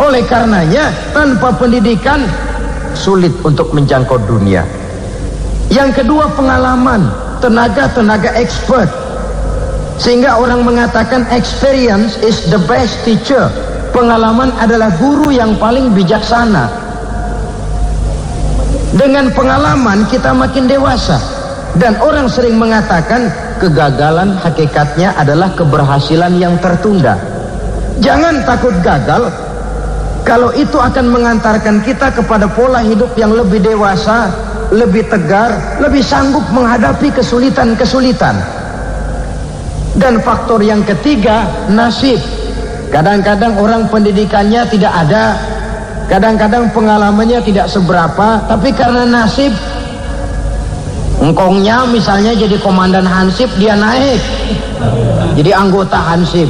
Oleh karenanya tanpa pendidikan sulit untuk menjangkau dunia. Yang kedua, pengalaman, tenaga expert. Sehingga orang mengatakan experience is the best teacher. Pengalaman adalah guru yang paling bijaksana. Dengan pengalaman kita makin dewasa. Dan orang sering mengatakan kegagalan hakikatnya adalah keberhasilan yang tertunda. Jangan takut gagal. Kalau itu akan mengantarkan kita kepada pola hidup yang lebih dewasa, lebih tegar, lebih sanggup menghadapi kesulitan-kesulitan. Dan faktor yang ketiga, nasib. Kadang-kadang orang pendidikannya tidak ada, kadang-kadang pengalamannya tidak seberapa, tapi karena nasib, engkongnya misalnya jadi komandan Hansip, dia naik jadi anggota Hansip.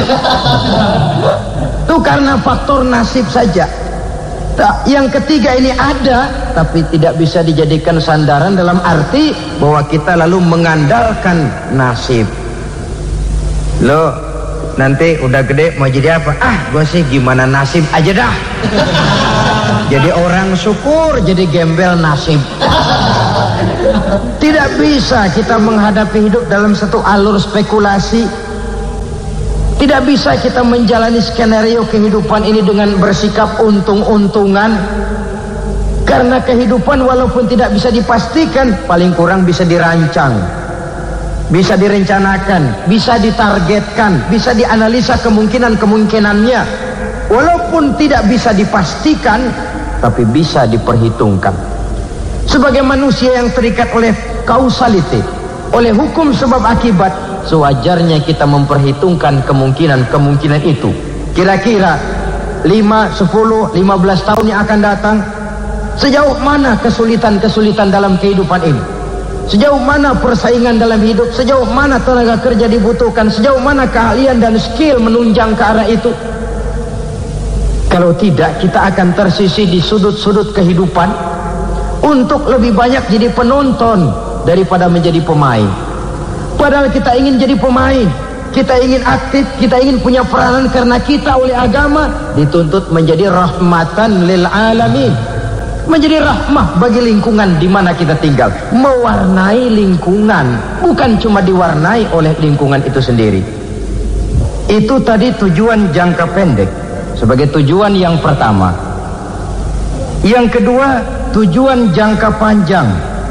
Itu karena faktor nasib saja. Yang ketiga ini ada, tapi tidak bisa dijadikan sandaran dalam arti bahwa kita lalu mengandalkan nasib. Lo nanti udah gede mau jadi apa? Gue sih gimana nasib aja dah. Jadi orang syukur, jadi gembel nasib. Tidak bisa kita menghadapi hidup dalam satu alur spekulasi. Tidak bisa kita menjalani skenario kehidupan ini dengan bersikap untung-untungan. Karena kehidupan walaupun tidak bisa dipastikan, paling kurang bisa dirancang, bisa direncanakan, bisa ditargetkan, bisa dianalisa kemungkinan-kemungkinannya. Walaupun tidak bisa dipastikan, tapi bisa diperhitungkan. Sebagai manusia yang terikat oleh causality, oleh hukum sebab akibat, sewajarnya kita memperhitungkan kemungkinan-kemungkinan itu. Kira-kira 5, 10, 15 tahun yang akan datang, sejauh mana kesulitan-kesulitan dalam kehidupan ini, sejauh mana persaingan dalam hidup, sejauh mana tenaga kerja dibutuhkan, sejauh mana keahlian dan skill menunjang ke arah itu. Kalau tidak, kita akan tersisih di sudut-sudut kehidupan untuk lebih banyak jadi penonton daripada menjadi pemain. Padahal kita ingin jadi pemain, kita ingin aktif, kita ingin punya peranan, karena kita oleh agama dituntut menjadi rahmatan lil alamin, menjadi rahmah bagi lingkungan di mana kita tinggal, mewarnai lingkungan, bukan cuma diwarnai oleh lingkungan itu sendiri. Itu tadi tujuan jangka pendek sebagai tujuan yang pertama. Yang kedua, tujuan jangka panjang.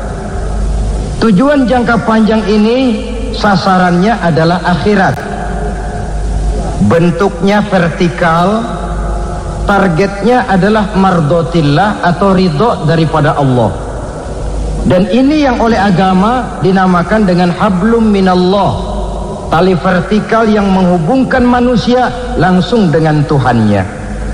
Tujuan jangka panjang ini sasarannya adalah akhirat. Bentuknya vertikal, targetnya adalah mardotillah atau ridho daripada Allah. Dan ini yang oleh agama dinamakan dengan hablum minallah, tali vertikal yang menghubungkan manusia langsung dengan Tuhannya.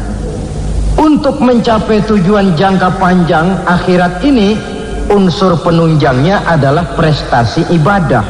Untuk mencapai tujuan jangka panjang akhirat ini, unsur penunjangnya adalah prestasi ibadah.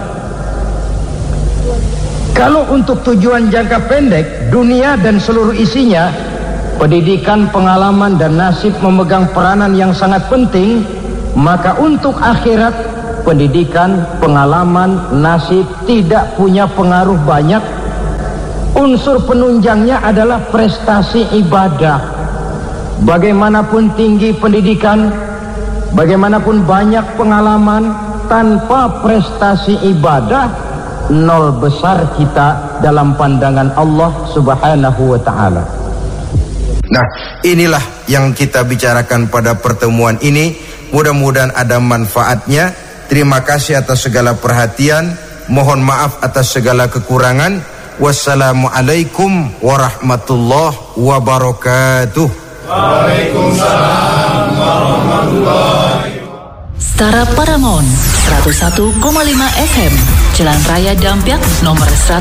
Kalau untuk tujuan jangka pendek, dunia dan seluruh isinya, pendidikan, pengalaman, dan nasib memegang peranan yang sangat penting, maka untuk akhirat, pendidikan, pengalaman, nasib tidak punya pengaruh banyak. Unsur penunjangnya adalah prestasi ibadah. Bagaimanapun tinggi pendidikan, bagaimanapun banyak pengalaman, tanpa prestasi ibadah, nol besar kita dalam pandangan Allah Subhanahu wa ta'ala. Nah, inilah yang kita bicarakan pada pertemuan ini. Mudah-mudahan ada manfaatnya. Terima kasih atas segala perhatian. Mohon maaf atas segala kekurangan. Wassalamualaikum warahmatullahi wabarakatuh. Waalaikumsalam warahmatullahi. Setara Paramount 101,5 FM, Jalan Raya Dampyak nomor 100.